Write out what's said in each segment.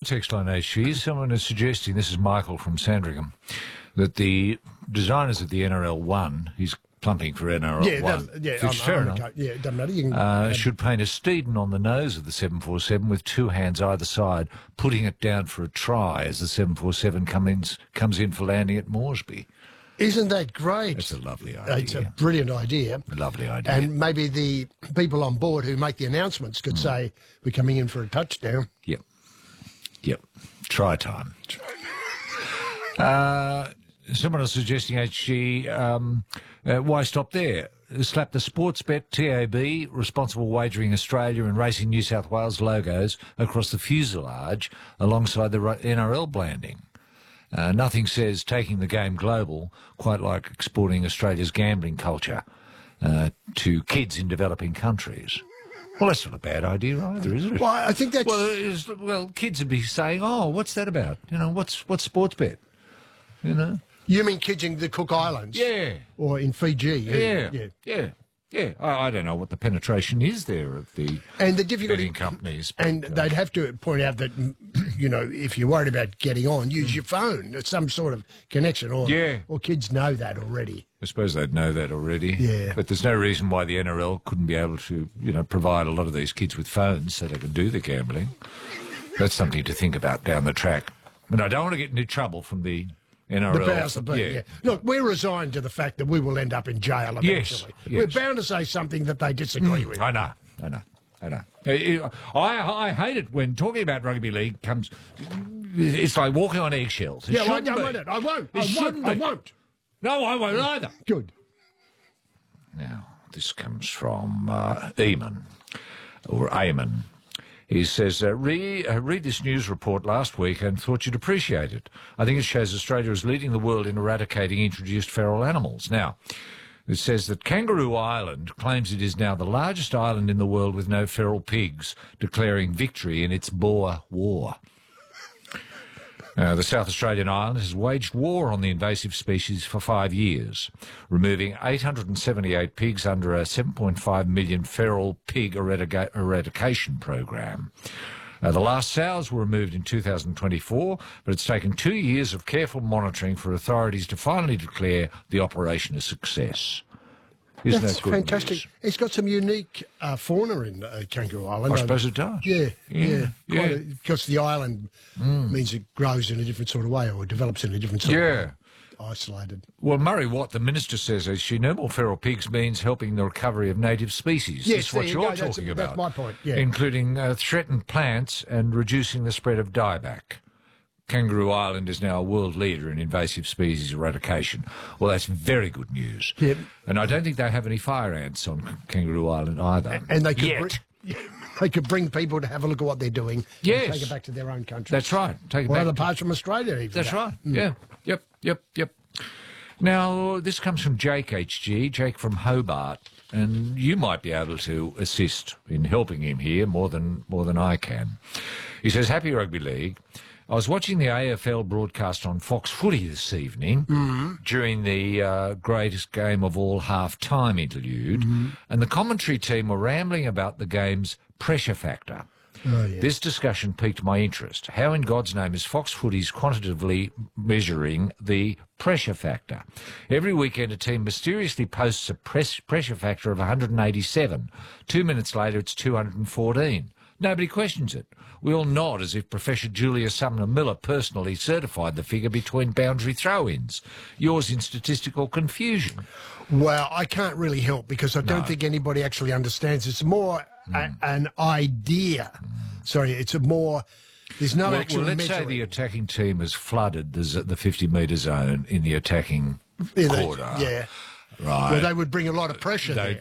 text line HG, someone is suggesting, this is Michael from Sandringham, that the designers of the NRL 1, he's plumping for NRL 1, which is fair enough, it doesn't matter. You can, should paint a Steeden on the nose of the 747 with two hands either side, putting it down for a try as the 747 comes in for landing at Moresby. Isn't that great? It's a lovely idea. It's a brilliant idea. A lovely idea. And maybe the people on board who make the announcements could say, we're coming in for a touchdown. Yep. Try time. Someone is suggesting, HG, why stop there? Slap the Sportsbet TAB, Responsible Wagering Australia and Racing New South Wales logos across the fuselage alongside the NRL branding. Nothing says taking the game global quite like exporting Australia's gambling culture to kids in developing countries. Well, that's not a bad idea either, is it? Well, I think that's... Well, kids would be saying, oh, what's that about? You know, what's Sportsbet? You know? You mean kids in the Cook Islands? Yeah. Or in Fiji? Yeah. I don't know what the penetration is there of the betting companies. And they'd have to point out that, you know, if you're worried about getting on, use your phone. It's some sort of connection. Or kids know that already. I suppose they'd know that already. Yeah. But there's no reason why the NRL couldn't be able to, you know, provide a lot of these kids with phones so they can do the gambling. That's something to think about down the track. And I don't want to get into trouble from the NRL. The powers that be, yeah. Look, we're resigned to the fact that we will end up in jail eventually. Yes. We're bound to say something that they disagree with. I know. I hate it when talking about rugby league comes... It's like walking on eggshells. I won't. No, I won't either. Good. Now, this comes from Eamon, or Eamon. He says, read this news report last week and thought you'd appreciate it. I think it shows Australia is leading the world in eradicating introduced feral animals. Now, it says that Kangaroo Island claims it is now the largest island in the world with no feral pigs, declaring victory in its Boer War. The South Australian island has waged war on the invasive species for 5 years, removing 878 pigs under a 7.5 million feral pig eradication program. The last sows were removed in 2024, but it's taken 2 years of careful monitoring for authorities to finally declare the operation a success. Isn't that good fantastic news? It's got some unique fauna in Kangaroo Island. I suppose it does. Yeah. Because the island means it grows in a different sort of way or develops in a different sort of way. Isolated. Well, Murray Watt, the minister, says no more feral pigs means helping the recovery of native species. Yes, that's what you're talking about. That's my point, yeah. Including threatened plants and reducing the spread of dieback. Kangaroo Island is now a world leader in invasive species eradication. Well, that's very good news. Yep. And I don't think they have any fire ants on Kangaroo Island either. And they could bring people to have a look at what they're doing and take it back to their own country. That's right. Take it back. Other parts from Australia even. That's right. Yeah. Yep. Now, this comes from Jake HG, Jake from Hobart, and you might be able to assist in helping him here more than I can. He says, Happy Rugby League. I was watching the AFL broadcast on Fox Footy this evening during the greatest game of all half-time interlude, and the commentary team were rambling about the game's pressure factor. Oh, yeah. This discussion piqued my interest. How in God's name is Fox Footy's quantitatively measuring the pressure factor? Every weekend a team mysteriously posts a pressure factor of 187. 2 minutes later it's 214. Nobody questions it. We all nod as if Professor Julia Sumner Miller personally certified the figure between boundary throw-ins. Yours in statistical confusion. Well, I can't really help because I don't think anybody actually understands. It's more an idea. Sorry, it's a more... There's no actual let's measuring. say the attacking team has flooded the 50-metre zone in the attacking quarter. Yeah. Right. Well, they would bring a lot of pressure there.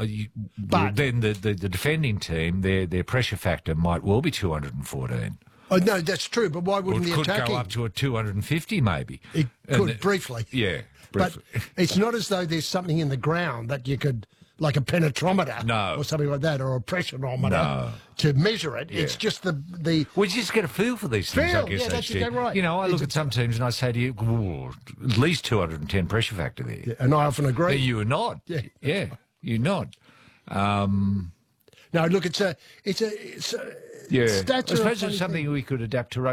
But then the defending team, their pressure factor might well be 214. Oh, no, that's true, but why wouldn't the attacking... It could go up to a 250 maybe. It could, briefly. Yeah, briefly. But it's not as though there's something in the ground that you could, like a penetrometer or something like that, or a pressurometer to measure it. Yeah. It's just the... We just get a feel for these things, I guess. That's exactly right. You know, I look at some teams and I say to you, at least 210 pressure factor there. Yeah, and I often agree. You would nod. Yeah, you nod. No, look, it's a yeah. stats I suppose it's something we could adapt to rugby.